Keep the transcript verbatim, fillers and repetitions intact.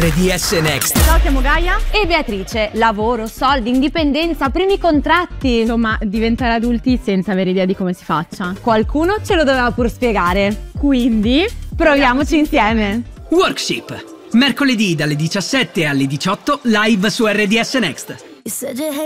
R D S Next. Ciao, chiamo Gaia. E Beatrice, lavoro, soldi, indipendenza, primi contratti. Insomma, diventare adulti senza avere idea di come si faccia. Qualcuno ce lo doveva pur spiegare. Quindi, proviamoci insieme. Workship. Mercoledì dalle diciassette alle diciotto live su R D S Next.